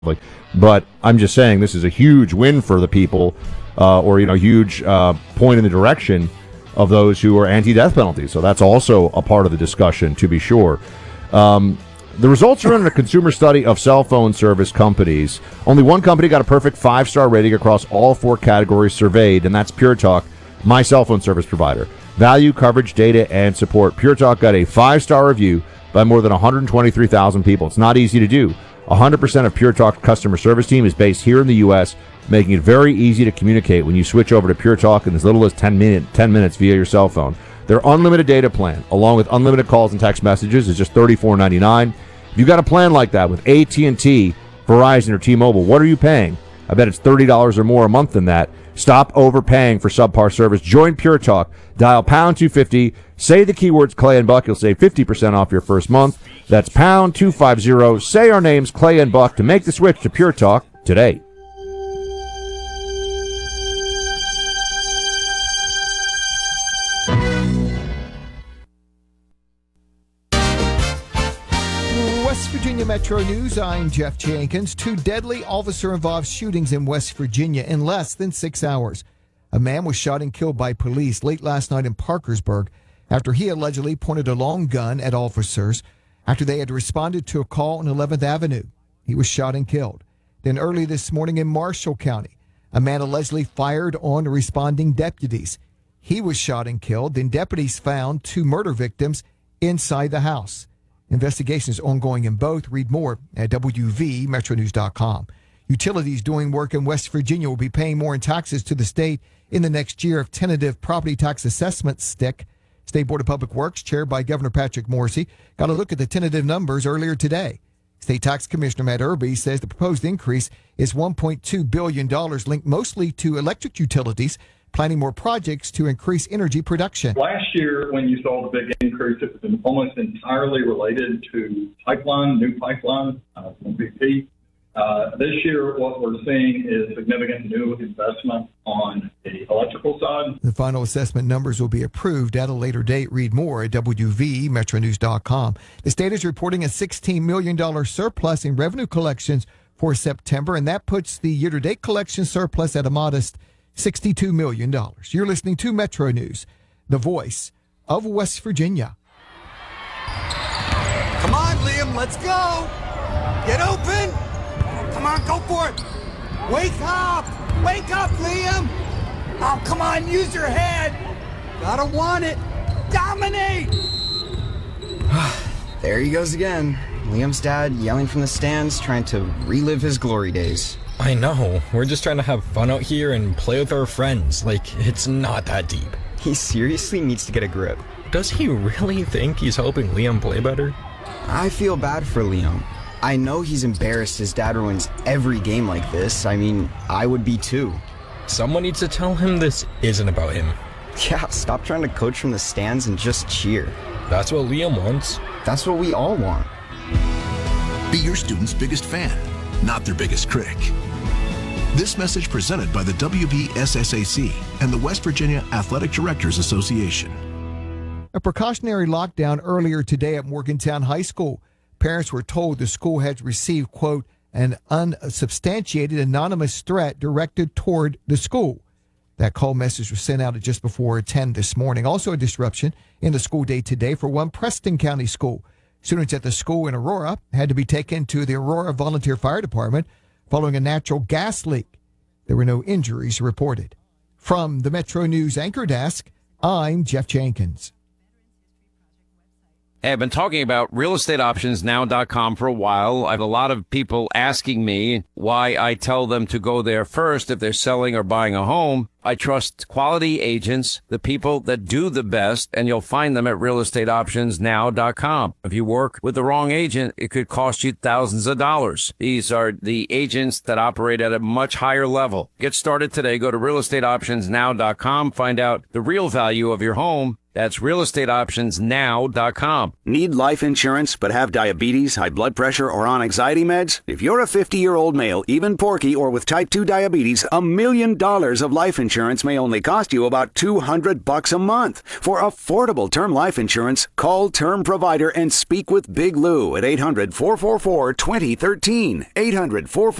But I'm just saying this is a huge win for the people, huge point in the direction of those who are anti-death penalty. So that's also a part of the discussion, to be sure. The results are in a consumer study of cell phone service companies. Only one company got a perfect 5-star rating across all 4 categories surveyed, and that's Pure Talk, my cell phone service provider. Value, coverage, data, and support. Pure Talk got a 5-star review by more than 123,000 people. It's not easy to do. 100% of Pure Talk's customer service team is based here in the U.S., making it very easy to communicate when you switch over to Pure Talk in as little as 10 minutes via your cell phone. Their unlimited data plan, along with unlimited calls and text messages, is just $34.99. If you've got a plan like that with AT&T, Verizon, or T-Mobile, what are you paying? I bet it's $30 or more a month than that. Stop overpaying for subpar service. Join Pure Talk. Dial pound 250. Say the keywords Clay and Buck. You'll save 50% off your first month. That's pound 250. Say our names, Clay and Buck, to make the switch to Pure Talk today. West Virginia Metro News, I'm Jeff Jenkins. 2 deadly officer-involved shootings in West Virginia in less than 6 hours. A man was shot and killed by police late last night in Parkersburg after he allegedly pointed a long gun at officers after they had responded to a call on 11th Avenue. He was shot and killed. Then early this morning in Marshall County, a man allegedly fired on responding deputies. He was shot and killed. Then deputies found 2 murder victims inside the house. Investigation is ongoing in both. Read more at WVMetroNews.com. Utilities doing work in West Virginia will be paying more in taxes to the state in the next year if tentative property tax assessments stick. State Board of Public Works, chaired by Governor Patrick Morrisey, got a look at the tentative numbers earlier today. State Tax Commissioner Matt Irby says the proposed increase is $1.2 billion linked mostly to electric utilities, planning more projects to increase energy production. Last year, when you saw the big increase, it was almost entirely related to new pipelines from BP. This year, what we're seeing is significant new investment on the electrical side. The final assessment numbers will be approved at a later date. Read more at WVMetroNews.com. The state is reporting a $16 million surplus in revenue collections for September, and that puts the year-to-date collection surplus at a modest $62 million. You're listening to Metro News, the voice of West Virginia. Come on, Liam, let's go. Get open. Come on, go for it. Wake up, Liam. Oh, come on, use your head. Gotta want it. Dominate. There he goes again. Liam's dad yelling from the stands, trying to relive his glory days. I know. We're just trying to have fun out here and play with our friends. It's not that deep. He seriously needs to get a grip. Does he really think he's helping Liam play better? I feel bad for Liam. I know he's embarrassed his dad ruins every game like this. I mean, I would be too. Someone needs to tell him this isn't about him. Yeah, stop trying to coach from the stands and just cheer. That's what Liam wants. That's what we all want. Be your student's biggest fan, not their biggest critic. This message presented by the WVSSAC and the West Virginia Athletic Directors Association. A precautionary lockdown earlier today at Morgantown High School. Parents were told the school had received, quote, an unsubstantiated anonymous threat directed toward the school. That call message was sent out at just before 10 this morning. Also a disruption in the school day today for one Preston County school. Students at the school in Aurora had to be taken to the Aurora Volunteer Fire Department following a natural gas leak. There were no injuries reported. From the Metro News Anchor Desk, I'm Jeff Jenkins. Hey, I've been talking about realestateoptionsnow.com for a while. I have a lot of people asking me why I tell them to go there first if they're selling or buying a home. I trust quality agents, the people that do the best, and you'll find them at realestateoptionsnow.com. If you work with the wrong agent, it could cost you thousands of dollars. These are the agents that operate at a much higher level. Get started today. Go to realestateoptionsnow.com. Find out the real value of your home. That's realestateoptionsnow.com. Need life insurance but have diabetes, high blood pressure, or on anxiety meds? If you're a 50-year-old male, even porky, or with type 2 diabetes, $1 million of life insurance insurance may only cost you about $200 a month. For affordable term life insurance, call Term Provider and speak with Big Lou at 800-444-2013. 800-444